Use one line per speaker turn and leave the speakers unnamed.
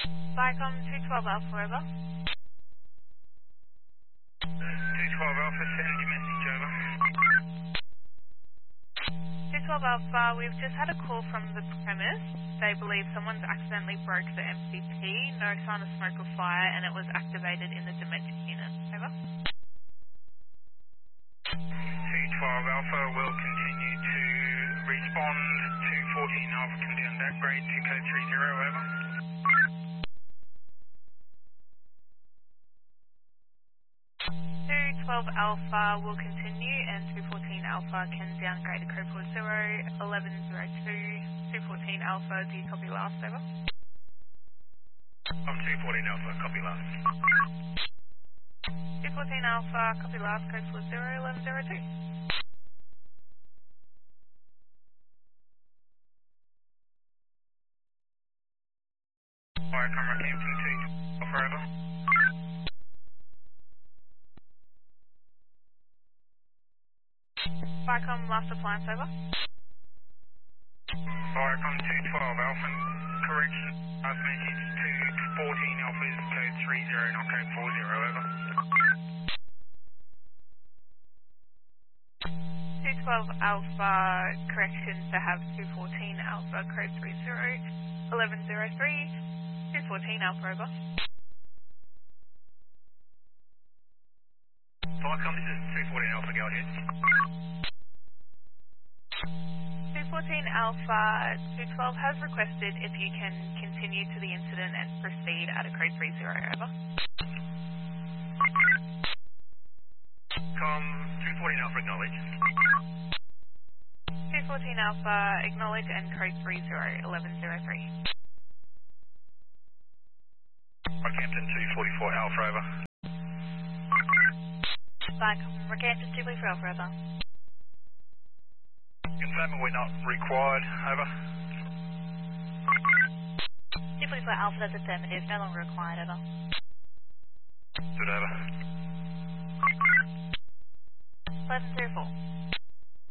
Vicom 212 Alpha, over.
212 Alpha, send your message over.
212 Alpha, we've just had a call from the premise. They believe someone's accidentally broke the MCP, no sign of smoke or fire, and it was activated in the dementia unit. Over.
212 Alpha will continue to respond. 214 Alpha, condemn that grade to code 30, over.
212 Alpha will continue, and 214 Alpha can downgrade to code 40, 1102. 214 Alpha, do you copy last, over?
I'm 214 Alpha, copy last.
214 Alpha, copy last, code 40, 1102.
Fire camera Campton 2, Alpha, over.
Vicom last appliance, over.
Firecom 212 Alpha, correction, last message 214 Alpha is code 30, not code 40, over.
212 Alpha, correction to have 214 Alpha, code 30, 1103. 214 Alpha, over.
Firecom, this is 214 Alpha, go ahead.
214 Alpha, 212 has requested if you can continue to the incident and proceed at a code 30, over.
Com 214 Alpha, acknowledge.
214 Alpha, acknowledge and code 30, 1103.
Rockhampton 244 Alpha, over.
Rockhampton 244 Alpha, over.
Confirming we're not required, over.
244 Alpha, that's affirmative, no longer required, over.